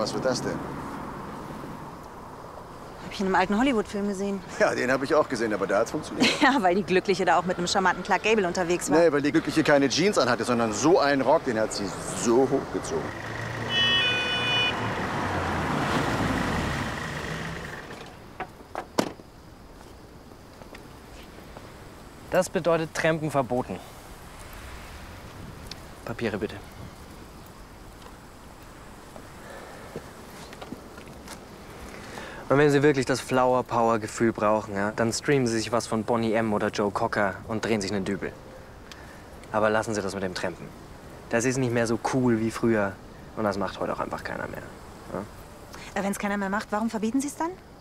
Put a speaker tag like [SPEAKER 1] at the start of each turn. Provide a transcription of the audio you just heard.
[SPEAKER 1] was wird das denn?
[SPEAKER 2] Hab ich in einem alten Hollywood-Film gesehen.
[SPEAKER 1] Ja, den habe ich auch gesehen, aber da hat's funktioniert.
[SPEAKER 2] Ja, weil die Glückliche da auch mit einem charmanten Clark Gable unterwegs war.
[SPEAKER 1] Nee, weil die Glückliche keine Jeans anhatte, sondern so einen Rock, den hat sie so hochgezogen.
[SPEAKER 3] Das bedeutet Trampen verboten. Papiere bitte. Und wenn Sie wirklich das Flower-Power-Gefühl brauchen, ja, dann streamen Sie sich was von Boney M. oder Joe Cocker und drehen sich einen Dübel. Aber lassen Sie das mit dem Trampen. Das ist nicht mehr so cool wie früher. Und das macht heute auch einfach keiner mehr. Ja?
[SPEAKER 2] Wenn es keiner mehr macht, warum verbieten Sie es dann?